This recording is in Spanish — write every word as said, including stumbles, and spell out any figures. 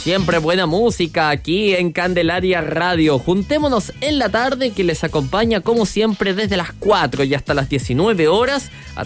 Siempre buena música aquí en Candelaria Radio. Juntémonos en la tarde, que les acompaña como siempre desde las cuatro y hasta las diecinueve horas a